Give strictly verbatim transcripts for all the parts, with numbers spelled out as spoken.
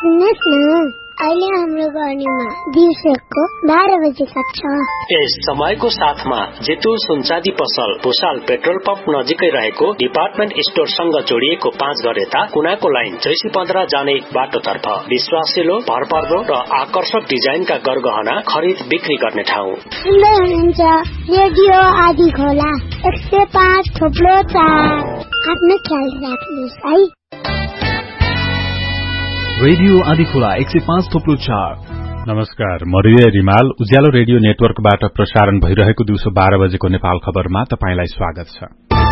सुन्नुहोस् न, अहिले हाम्रो गर्नीमा दिउँसोको बाह्र बजे सक्छ। यस समयको साथमा जेतु सुनचाँदी पसल भुसाल पेट्रोल पम्प नजिकै रहेको डिपार्टमेन्ट स्टोरसँग जोडिएको पाँच घर यता कुनाको लाइन चैसी पन्ध्र जाने बाटोतर्फ विश्वासिलो, भरपर्दो र आकर्षक डिजाइनका गरगहना खरिद बिक्री गर्ने ठाउँ। सुन्दै हुनुहुन्छ रेडियो आदि खोला एक सय पाँच थोप्लो चार। आफ्नो ख्याल राख्नुहोस् है। रेडियो आदिखोला एक सय पाँच थोप्लो चार। नमस्कार, म हृदय रिमाल। उज्यालो रेडियो नेटवर्कबाट प्रसारण भइरहेको दिउँसो बाह्र बजेको नेपाल खबरमा तपाईंलाई स्वागत छ।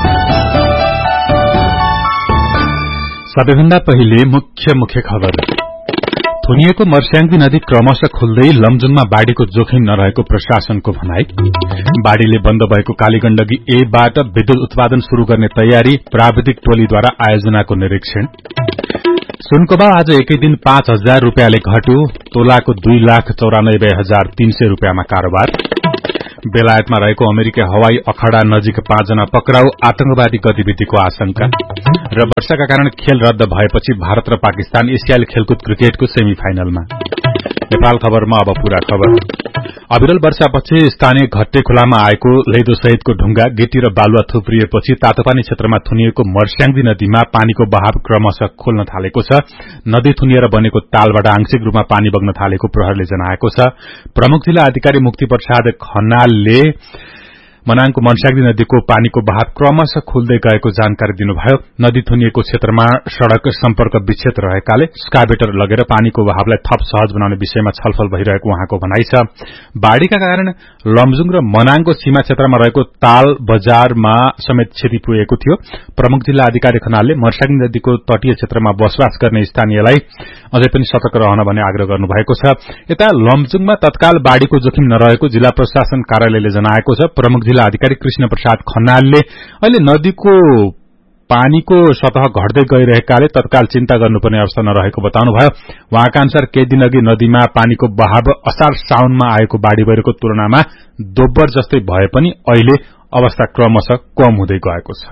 सबैभन्दा पहिले मुख्य मुख्य खबर। थुनिएको मर्स्याङ्गी नदी क्रमशः खुल्दै लमजुङमा बाढ़ीको जोखिम नरहेको प्रशासनको भनाई। बाढ़ीले बन्द भएको कालीगण्डकी ए बाट विद्युत उत्पादन शुरू गर्ने तयारी, प्राविधिक टोलीद्वारा आयोजनाको निरीक्षण। सुनको भाव आज एकै दिन पाँच हजार रूपियाँले घट्यो, तोलाको दुई लाख चौरानब्बे हजार तीन सय रूपियाँमा कारोबार। बेलायतमा रहेको अमेरिकी हवाई अखड़ा नजिक पाँचजना पक्राउ, आतंकवादी गतिविधिको आशंका। र वर्षाका कारण खेल रद्द भएपछि भारत र पाकिस्तान एसियाली खेलकुद क्रिकेटको सेमी फाइनलमा। नेपाल खबरमा अब पूरा खबर। अविरल वर्षापछि स्थानीय घट्टे खोलामा आएको लेदो सहितको ढुंगा, गिटी र बालुवा थुप्रिएपछि तातोपानी क्षेत्रमा थुनिएको मर्स्याङ्गी नदीमा पानीको बहाव क्रमशः खोल्न थालेको छ। नदी थुनिएर बनेको तालबाट आंशिक रूपमा पानी बग्न थालेको प्रहरीले जनाएको छ। प्रमुख जिल्ला अधिकारी मुक्ति प्रसाद खनालले मनाङको मर्स्याङ्गी नदीको पानीको बहाव क्रमशः खुल्दै गएको जानकारी दिनुभयो। नदी थुनिएको क्षेत्रमा सड़क सम्पर्क विच्छेद रहेकाले स्काभेटर लगेर पानीको बहावलाई थप सहज बनाउने विषयमा छलफल भइरहेको उहाँको भनाइ छ। बाढ़ीका कारण लमजुङ र मनाङको सीमा क्षेत्रमा रहेको ताल बजारमा समेत क्षति पुगेको थियो। प्रमुख जिल्ला अधिकारी खनालले मर्स्याङ्गी नदीको तटीय क्षेत्रमा बसोबास गर्ने स्थानीयलाई अझै पनि सतर्क रहन भन्ने आग्रह गर्नुभएको छ। यता लमजुङमा तत्काल बाढ़ीको जोखिम नरहेको जिल्ला प्रशासन कार्यालयले जनाएको छ। प्रमुख जिल्ला अधिकारी कृष्ण प्रसाद खनालले अहिले नदीको पानीको सतह घट्दै गइरहेकाले तत्काल चिन्ता गर्नुपर्ने अवस्था नरहेको बताउनुभयो। उहाँका अनुसार केही दिन अघि नदीमा पानीको बहाव असार साउनमा आएको बाढ़ी पहिरोको तुलनामा दोब्बर जस्तै भए पनि अहिले अवस्था क्रमशः कम हुँदै गएको छ।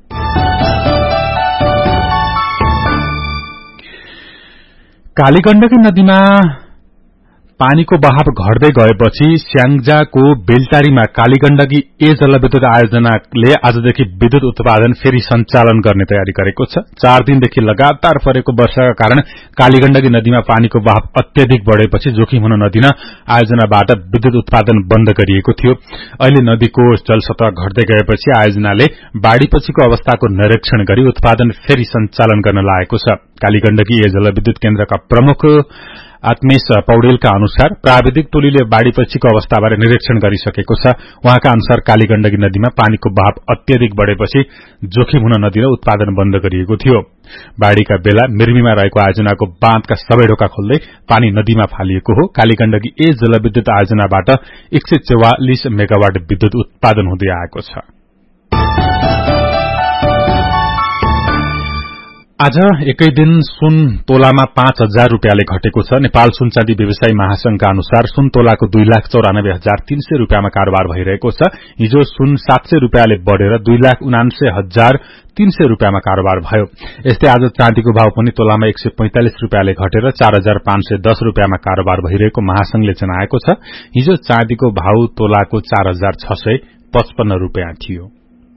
कालीगण्डकी नदीमा पानीको बहाव घट्दै गएपछि स्याङ्जाको बेलटारीमा कालीगण्डकी ए जलविद्युत आयोजनाले आजदेखि विद्युत उत्पादन फेरि सञ्चालन गर्ने तयारी गरेको छ। चार दिनदेखि लगातार परेको वर्षाका कारण कालीगण्डकी नदीमा पानीको बहाव अत्यधिक बढ़ेपछि जोखिम हुन नदिन आयोजनाबाट विद्युत उत्पादन बन्द गरिएको थियो। अहिले नदीको जलसतह घट्दै गएपछि आयोजनाले बाढ़ीपछिको अवस्थाको निरीक्षण गरी उत्पादन फेरि सञ्चालन गर्न लागेको छ। कालीगण्डकी ए जलविद्युत केन्द्रका प्रमुख आत्मेश पौडेलका अनुसार प्राविधिक टोलीले बाढ़ीपछिको अवस्थाबारे निरीक्षण गरिसकेको छ। उहाँका अनुसार कालीगण्डकी नदीमा पानीको बहाव अत्यधिक बढ़ेपछि जोखिम हुन नदिन उत्पादन बन्द गरिएको थियो। बाढ़ीका बेला मिर्मीमा रहेको आयोजनाको बाँधका सबै ढोका खोल्दै पानी नदीमा फालिएको हो। कालीगण्डकी ए जलविद्युत आयोजनाबाट एक सय चौवालिस मेगावाट विद्युत उत्पादन हुँदै आएको छ। आज एकै दिन सुन तोलामा पाँच हजार रूपियाँले घटेको छ। नेपाल सुनचाँदी व्यवसायी महासंघका अनुसार सुन तोलाको दुई लाख चौरानब्बे हजार तीन सय रूपियाँमा कारोबार भइरहेको छ। हिजो सुन सात सय रूपियाँले बढ़ेर दुई लाख उनान्सय हजार तीन सय रूपियाँमा कारोबार भयो। यस्तै आज चाँदीको भाव पनि तोलामा एक सय पैंतालिस रूपियाँले घटेर चार हजार पाँच सय दस रूपियाँमा कारोबार भइरहेको महासंघले जनाएको छ। हिजो चाँदीको भाव तोलाको चार हजार छ सय पचपन्न रूपियाँ थियो।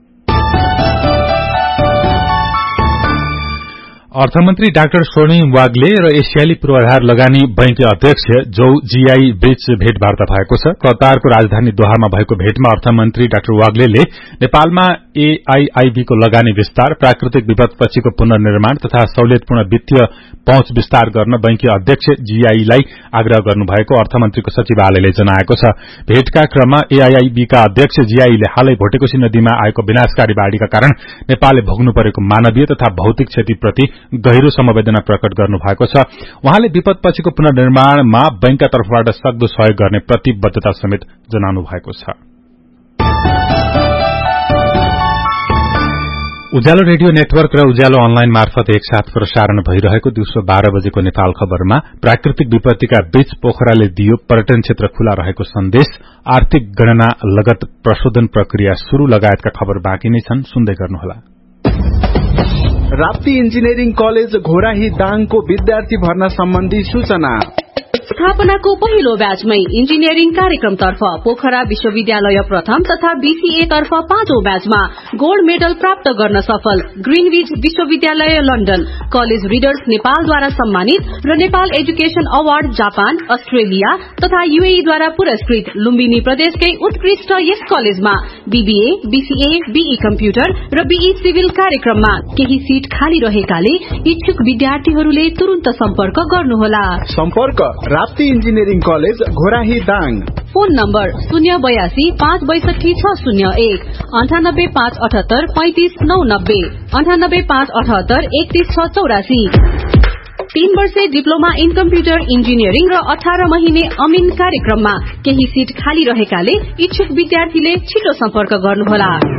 अर्थमन्त्री डाक्टर स्वर्णिम वाग्ले र एसियाली पूर्वाधार लगानी बैंककी अध्यक्ष जौ जीआई बीच भेटवार्ता भएको छ। कतारको राजधानी दोहामा भएको भेटमा अर्थमन्त्री डाक्टर वाग्लेले नेपालमा एआईआईबीको लगानी विस्तार, प्राकृतिक विपदपछिको पुनर्निर्माण तथा सहुलियतपूर्ण वित्तीय पहुँच विस्तार गर्न बैंककी अध्यक्ष जीआईलाई आग्रह गर्नुभएको अर्थमन्त्रीको सचिवालयले जनाएको छ। भेटका क्रममा एआईआईबीका अध्यक्ष जीआईले हालै भोटेकोशी नदीमा आएको विनाशकारी बाढ़ीका कारण नेपालले भोग्नु परेको मानवीय तथा भौतिक क्षतिप्रति गहिरो समवेदना प्रकट गर्नुभएको छ। उहाँले विपदपछिको पुनर्निर्माणमा बैंकका तर्फबाट सक्दो सहयोग गर्ने प्रतिबद्धता समेत जनाउनु भएको छ। उज्यालो रेडियो नेटवर्क र उज्यालो अनलाइन मार्फत एकसाथ प्रसारण भइरहेको दिउँसो बाह्र बजेको नेपाल खबरमा प्राकृतिक विपत्तिका बीच पोखराले दियो पर्यटन क्षेत्र खुला रहेको सन्देश, आर्थिक गणना लगत प्रशोधन प्रक्रिया शुरू लगायतका खबर बाँकी नै छन्। सुन्दै गर्नुहोला। राप्ती इन्जिनियरिङ कलेज घोराही दाङको विद्यार्थी भर्ना सम्बन्धी सूचना। स्थापनाको पहिलो ब्याचमै इन्जिनियरिङ कार्यक्रमतर्फ पोखरा विश्वविद्यालय प्रथम तथा बीसीए तर्फ पाँचौं ब्याचमा गोल्ड मेडल प्राप्त गर्न सफल ग्रीनविच विश्वविद्यालय लन्डन, कलेज रिडर्स नेपालद्वारा सम्मानित र Nepal education award Japan, Australia तथा यूएई द्वारा पुरस्कृत लुम्बिनी प्रदेशकै उत्कृष्ट यस कलेजमा बीबीए, बीसीए, बीई कम्प्युटर र बीई सिभिल कार्यक्रममा केही सीट खाली रहेकाले इच्छुक विद्यार्थीहरूले तुरुन्त सम्पर्क गर्नुहोला। सम्पर्क Rapti engineering college Ghorahi Dang. Phone number शून्य बयासी पाँच बैसठी छ शून्य एक अन्ठानब्बे पाँच अठहत्तर पैंतिस नौ नब्बे अन्ठानब्बे पाँच अठहत्तर एकतीस छ चौरासी। तीन वर्षे डिप्लोमा इन कम्प्युटर इन्जिनियरिङ र अठार महिने अमिन कार्यक्रममा केही सीट खाली रहेकाले इच्छुक विद्यार्थीले छिटो सम्पर्क गर्नुहोला।